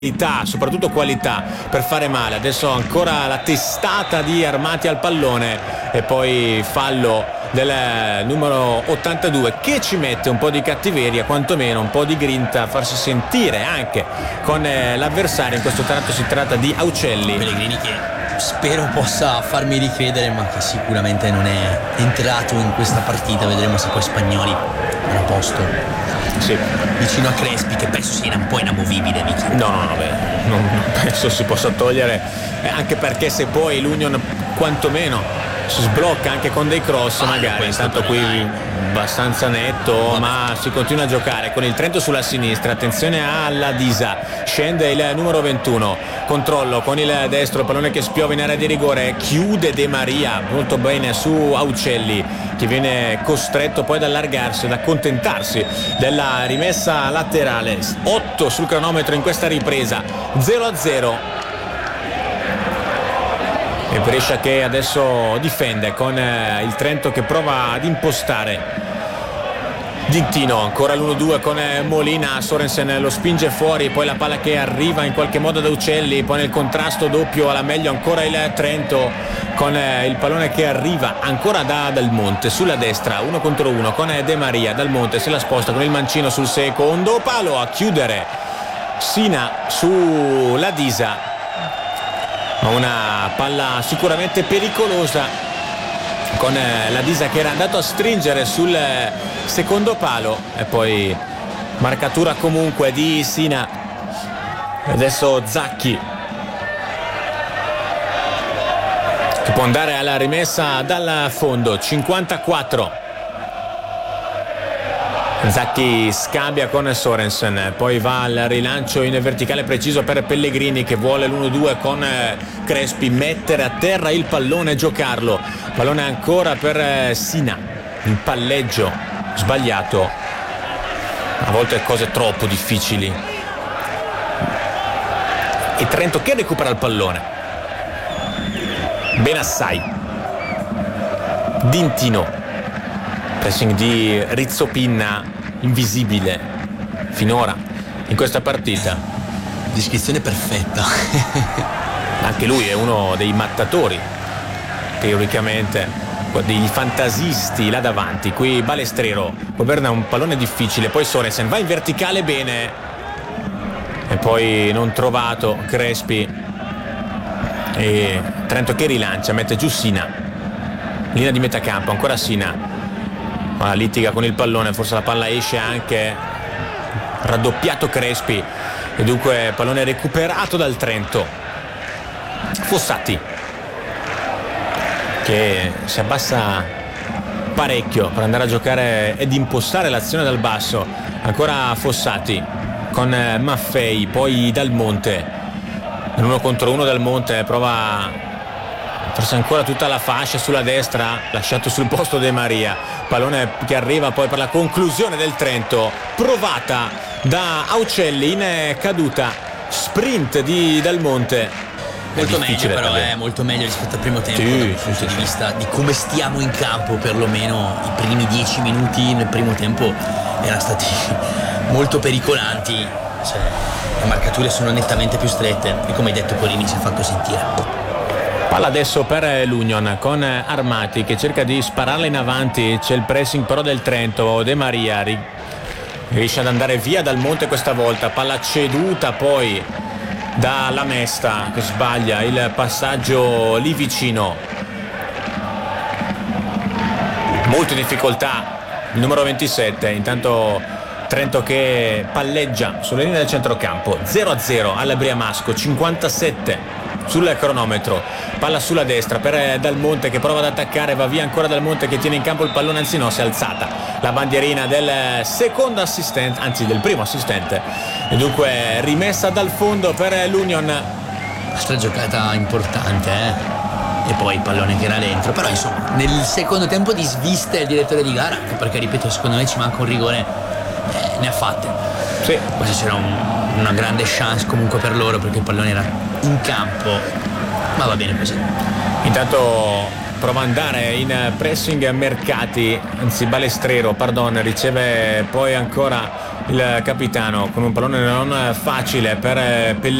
soprattutto qualità per fare male. Adesso ancora la testata di Armati al pallone e poi fallo del numero 82 che ci mette un po' di cattiveria, quantomeno un po' di grinta a farsi sentire anche con l'avversario. In questo tratto si tratta di Aucelli. Pellegrini, che spero possa farmi ricredere, ma che sicuramente non è entrato in questa partita. Vedremo se poi Spagnoli è a posto. Sì. Vicino a Crespi, che penso sia un po' inamovibile. No, non penso si possa togliere, anche perché se poi l'Union quantomeno si sblocca anche con dei cross, magari intanto qui abbastanza netto, ma si continua a giocare con il Trento sulla sinistra. Attenzione alla Disa, scende il numero 21, controllo con il destro, il pallone che spiove in area di rigore, chiude De Maria molto bene su Aucelli, che viene costretto poi ad allargarsi, ad accontentarsi della rimessa laterale. 8 sul cronometro in questa ripresa, 0-0. E Brescia che adesso difende con il Trento che prova ad impostare. Dintino, ancora l'1-2 con Molina, Sorensen lo spinge fuori, poi la palla che arriva in qualche modo da Uccelli, poi nel contrasto doppio alla meglio ancora il Trento con il pallone che arriva ancora da Dal Monte sulla destra, 1 contro 1 con De Maria. Dal Monte se la sposta con il mancino sul secondo palo a chiudere Sina sulla Disa, ma una palla sicuramente pericolosa con la Disa che era andato a stringere sul secondo palo e poi marcatura comunque di Sina. Adesso Zacchi che può andare alla rimessa dal fondo, 54. Zacchi scambia con Sorensen, poi va al rilancio in verticale preciso per Pellegrini che vuole l'1-2 con Crespi, mettere a terra il pallone e giocarlo. Pallone ancora per Sina, il palleggio sbagliato, a volte cose troppo difficili. E Trento che recupera il pallone, Benassai, Dintino, pressing di Rizzopinna, invisibile finora in questa partita. Descrizione perfetta. Anche lui è uno dei mattatori, teoricamente, degli fantasisti là davanti. Qui Balestrero governa un pallone difficile, poi Sorensen va in verticale bene e poi non trovato Crespi e Trento che rilancia, mette giù Sina, linea di metà campo, ancora Sina. Litiga con il pallone, forse la palla esce anche, raddoppiato Crespi e dunque pallone recuperato dal Trento. Fossati che si abbassa parecchio per andare a giocare ed impostare l'azione dal basso. Ancora Fossati con Maffei, poi Dal Monte, 1 contro 1 Dal Monte, prova forse ancora tutta la fascia sulla destra, lasciato sul posto De Maria. Pallone che arriva poi per la conclusione del Trento, provata da Aucelli in caduta, sprint di Dal Monte. Molto meglio, però è molto meglio rispetto al primo tempo, dal punto di vista di come stiamo in campo. Perlomeno i primi 10 minuti nel primo tempo erano stati molto pericolanti, cioè, le marcature sono nettamente più strette e come hai detto Polini si è fatto sentire. Palla adesso per l'Union con Armati che cerca di spararla in avanti, c'è il pressing però del Trento. De Maria riesce ad andare via Dal Monte questa volta, palla ceduta poi da Lamesta che sbaglia il passaggio lì vicino. Molte difficoltà il numero 27, intanto Trento che palleggia sulle linee del centrocampo. 0-0 alla Briamasco, 57 sul cronometro. Palla sulla destra per Dal Monte che prova ad attaccare, va via ancora Dal Monte che tiene in campo il pallone, anzi no, si è alzata la bandierina del secondo assistente, anzi del primo assistente, e dunque rimessa dal fondo per l'Union. Questa giocata importante, e poi il pallone che era dentro, però insomma nel secondo tempo di sviste il direttore di gara, perché ripeto secondo me ci manca un rigore, ne ha fatte. Sì. Poi c'era una grande chance comunque per loro perché il pallone era in campo, ma va bene così. Intanto prova ad andare in pressing Mercati, anzi Balestrero, riceve poi ancora il capitano con un pallone non facile per Pellegrini.